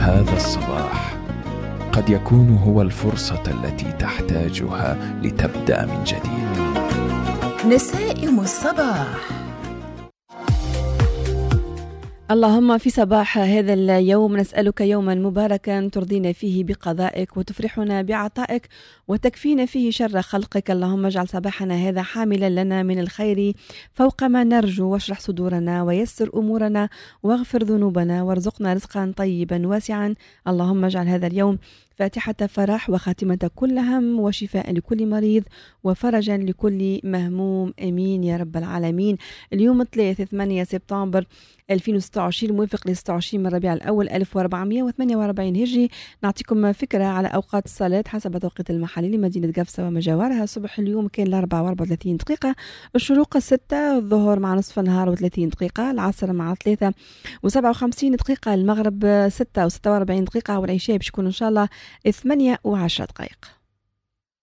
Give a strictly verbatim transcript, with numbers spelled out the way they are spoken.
هذا الصباح قد يكون هو الفرصة التي تحتاجها لتبدأ من جديد. نسائم الصباح. اللهم في صباح هذا اليوم نسألك يوما مباركا ترضينا فيه بقضائك وتفرحنا بعطائك وتكفينا فيه شر خلقك. اللهم اجعل صباحنا هذا حاملا لنا من الخير فوق ما نرجو، واشرح صدورنا ويسر أمورنا واغفر ذنوبنا وارزقنا رزقا طيبا واسعا. اللهم اجعل هذا اليوم فاتحة فرح وخاتمة كل هم وشفاء لكل مريض وفرجا لكل مهموم، امين يا رب العالمين. اليوم الثلاثاء ثمانية سبتمبر ألفين وستة وعشرين موافق ل ستة وعشرين من ربيع الأول ألف وأربعمائة وثمانية وأربعين هجري. نعطيكم فكرة على أوقات الصلاة حسب التوقيت المحلي لمدينة قفصة وما جاورها. الصبح اليوم كان الأربعة وأربعة وثلاثين دقيقة، الشروق الستة، الظهر مع نصف النهار وثلاثين دقيقة، العصر مع ثلاثة وسبعة وخمسين دقيقة، المغرب ستة وستة وأربعين دقيقة، والعشاء بشكون إن شاء الله ثمانية وعشرة دقائق.